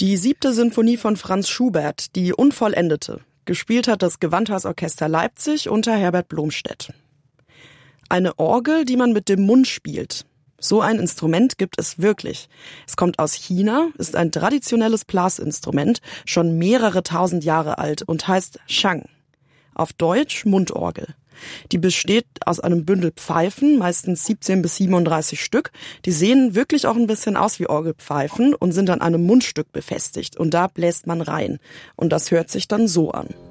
Die 7. Sinfonie von Franz Schubert, die unvollendete. Gespielt hat das Gewandhausorchester Leipzig unter Herbert Blomstedt. Eine Orgel, die man mit dem Mund spielt. So ein Instrument gibt es wirklich. Es kommt aus China, ist ein traditionelles Blasinstrument, schon mehrere tausend Jahre alt und heißt Shang. Auf Deutsch Mundorgel. Die besteht aus einem Bündel Pfeifen, meistens 17 bis 37 Stück. Die sehen wirklich auch ein bisschen aus wie Orgelpfeifen und sind an einem Mundstück befestigt. Und da bläst man rein. Und das hört sich dann so an.